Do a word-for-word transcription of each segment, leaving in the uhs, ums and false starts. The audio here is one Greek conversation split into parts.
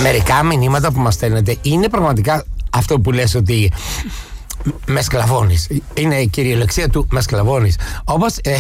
Μερικά μηνύματα που μας στέλνετε είναι πραγματικά αυτό που λες ότι με σκλαβώνεις. Είναι η κυριολεξία του με σκλαβώνεις. Όπως ε,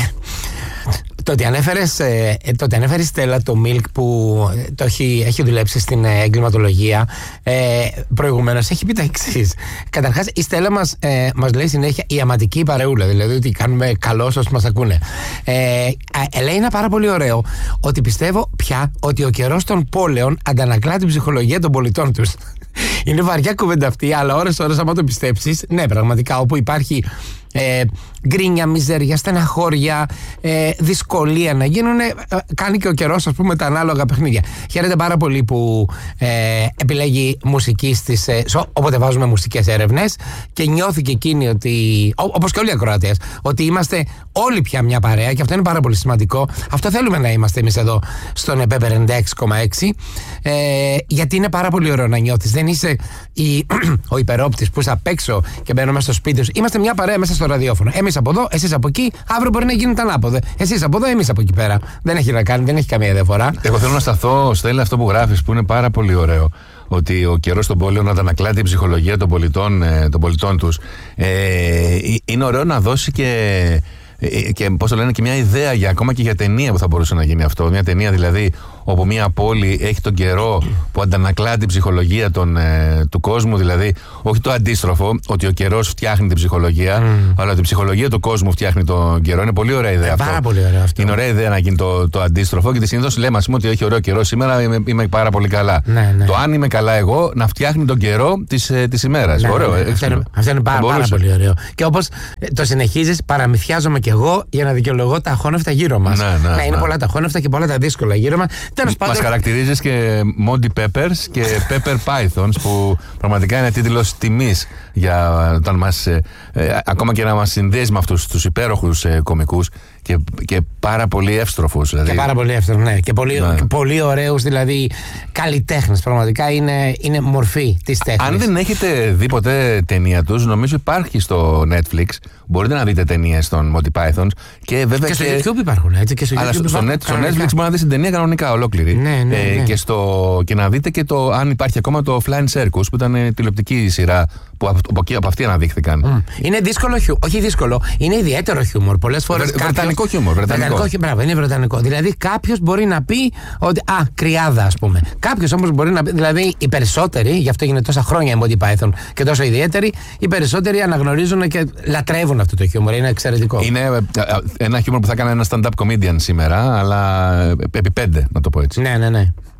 το ότι ανέφερες, ε, το ότι ανέφερες Στέλλα το Milk που το έχει, έχει δουλέψει στην ε, εγκληματολογία ε, προηγουμένως, έχει πει τα εξής. Καταρχάς η Στέλλα μας, ε, μας λέει συνέχεια η αματική παρεούλα, δηλαδή ότι κάνουμε καλό όσοι μας ακούνε. Ε, ε, λέει ένα πάρα πολύ ωραίο ότι πιστεύω πια ότι ο καιρός των πόλεων αντανακλά την ψυχολογία των πολιτών τους. Είναι βαριά κουβέντα αυτή, αλλά ώρες ώρες άμα το πιστέψεις, ναι, πραγματικά, όπου υπάρχει ε, γκρίνια, μιζέρια, στεναχώρια, ε, δυσκολία να γίνουν, ε, κάνει και ο καιρός, ας πούμε, τα ανάλογα παιχνίδια. Χαίρεται πάρα πολύ που ε, επιλέγει μουσική στις, ε, όποτε βάζουμε μουσικές έρευνες, και νιώθει και εκείνη ότι, ό, όπως και όλοι οι ακροατές, ότι είμαστε όλοι πια μια παρέα, και αυτό είναι πάρα πολύ σημαντικό. Αυτό θέλουμε να είμαστε εμείς εδώ στον ΕΠΕ ενενήντα έξι κόμμα έξι, ε, γιατί είναι πάρα πολύ ωραίο να νιώθεις. Δεν είσαι η, ο υπερόπτης που είσαι απ' έξω και μπαίνω μέσα στο σπίτι σου. Είμαστε μια παρέα μέσα στο ραδιόφωνο. Εμείς από εδώ, εσείς από εκεί, αύριο μπορεί να γίνει τα ανάποδα. Εσείς από εδώ, εμείς από εκεί πέρα. Δεν έχει να κάνει, δεν έχει καμία διαφορά. Εγώ θέλω να σταθώ, Στέλλα, αυτό που γράφεις, που είναι πάρα πολύ ωραίο. Ότι ο καιρός των πόλεων αντανακλά την ψυχολογία των πολιτών, των πολιτών τους. Ε, είναι ωραίο να δώσει και. Και πώς το λένε, και μια ιδέα για, ακόμα και για ταινία που θα μπορούσε να γίνει αυτό. Μια ταινία δηλαδή όπου μια πόλη έχει τον καιρό που αντανακλά την ψυχολογία των, ε, του κόσμου, δηλαδή όχι το αντίστροφο, ότι ο καιρός φτιάχνει την ψυχολογία, mm. αλλά ότι η ψυχολογία του κόσμου φτιάχνει τον καιρό. Είναι πολύ ωραία ιδέα ε, αυτό. Πάρα πολύ ωραία αυτό. Είναι ωραία ιδέα να γίνει το, το αντίστροφο, γιατί συνήθως λέμε, ας πούμε, ότι έχει ωραίο καιρό σήμερα, είμαι, είμαι πάρα πολύ καλά. Ναι, ναι. Το αν είμαι καλά εγώ να φτιάχνει τον καιρό της, ε, της ημέρας. Ναι, ωραίο. Ναι, ναι. Αυτό είναι, αυτό είναι πάρα, πάρα πολύ ωραίο. Και όπως το συνεχίζεις, παραμυθιάζομαι κι εγώ για να δικαιολογώ τα αχώνευτα γύρω μας. Ναι, ναι, ναι, είναι ναι. πολλά τα αχώνευτα και πολλά τα δύσκολα γύρω μας. Τέλος πάντων. Μας χαρακτηρίζεις και Monty Peppers και Pepper Pythons, που πραγματικά είναι τίτλος τιμής για όταν μας, ε, ε, ακόμα και να μας συνδέεις με αυτούς τους υπέροχους ε, κωμικούς και, και πάρα πολύ εύστροφους. Δηλαδή. Και πάρα πολύ εύστροφους, ναι. Και πολύ, ναι. και πολύ ωραίους, δηλαδή καλλιτέχνες. Πραγματικά είναι, είναι μορφή της τέχνης. Αν δεν έχετε δει ποτέ ταινία τους, νομίζω υπάρχει στο Netflix. Μπορείτε να δείτε ταινίες των Monty Pythons. Και, βέβαια και στο και... YouTube υπάρχουν, έτσι. Και στο Αλλά YouTube στο, υπάρχουν, net, στο Netflix μπορεί να δεις την ταινία κανονικά, ολόκληρη. Ναι, ναι, ναι. Ε, και, στο, και να δείτε και το, αν υπάρχει ακόμα το Flying Circus, που ήταν ε, τηλεοπτική σειρά που από, από, από αυτή αναδείχθηκαν. Mm. Είναι δύσκολο χιούμορ. Όχι δύσκολο, είναι ιδιαίτερο χιούμορ. Πολλές φορές. Βρε, κάποιος... Βρετανικό χιούμορ. Βρετανικό. Βρετανικό, μπράβο, είναι βρετανικό. Δηλαδή κάποιος μπορεί να πει ότι. Α, κρυάδα, ας πούμε. Κάποιος όμως μπορεί να πει. Δηλαδή οι περισσότεροι, γι' αυτό γίνεται τόσα χρόνια η Monty Python και τόσο ιδιαίτεροι, οι περισσότεροι αναγνωρίζουν και λατρεύουν αυτό το χιούμορ. Είναι εξαιρετικό. Είναι ένα χιούμορ που θα έκανε ένα stand-up comedian σήμερα, αλλά επί πέντε, να το πω έτσι. Ναι, ναι, ναι.